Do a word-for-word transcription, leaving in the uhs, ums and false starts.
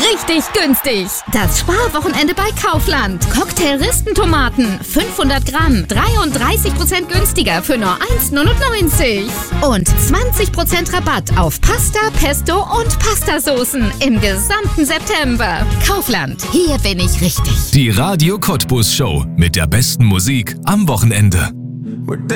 richtig günstig. Das Sparwochenende bei Kaufland. Cocktail-Ristentomaten, fünfhundert Gramm, dreiunddreißig Prozent günstiger für nur eins Komma neunundneunzig. Und zwanzig Prozent Rabatt auf Pasta, Pesto und Pastasoßen im gesamten September. Kaufland, hier bin ich richtig. Die Radio Cottbus Show mit der besten Musik am Wochenende.